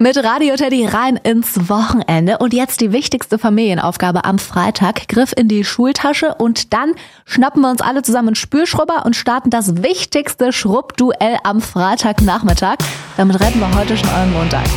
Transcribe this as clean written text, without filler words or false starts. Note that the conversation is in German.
Mit Radio Teddy rein ins Wochenende. Und jetzt die wichtigste Familienaufgabe am Freitag. Griff in die Schultasche und dann schnappen wir uns alle zusammen einen Spülschrubber und starten das wichtigste Schrubbduell am Freitagnachmittag. Damit retten wir heute schon euren Montag.